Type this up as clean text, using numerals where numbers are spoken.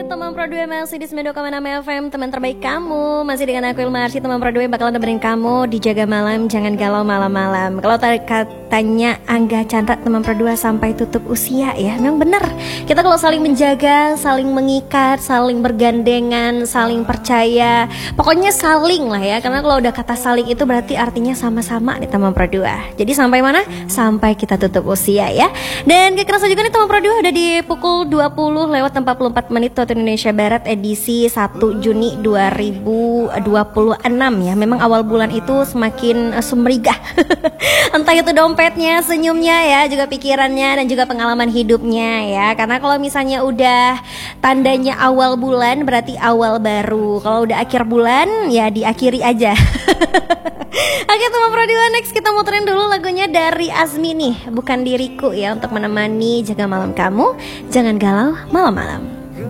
Teman Pro 2 masih di 92,6 FM, teman terbaik kamu. Masih dengan aku Ilma Arsy, teman Pro 2 bakalan nemenin kamu di Jaga Malam, jangan galau malam-malam. Kalau katanya Angga Chandra, teman Pro 2 sampai tutup usia ya, memang bener. Kita kalau saling menjaga, saling mengikat, saling bergandengan, saling percaya, pokoknya saling lah ya. Karena kalau udah kata saling itu berarti artinya sama-sama nih teman Pro 2. Jadi sampai mana? Sampai kita tutup usia ya. Dan gak kerasa juga nih teman Pro 2 udah di pukul 20 lewat 44 menit waktu Indonesia Barat, edisi 1 Juni 2026 ya. Memang awal bulan itu semakin sumringah. Entah itu dompetnya, senyumnya ya, juga pikirannya dan juga pengalaman hidupnya ya. Karena kalau misalnya udah tandanya awal bulan berarti awal baru. Kalau udah akhir bulan ya diakhiri aja. Oke teman Pro 2, next kita muterin dulu lagunya dari Azmi nih, Bukan Diriku ya, untuk menemani jaga malam kamu. Jangan galau malam-malam.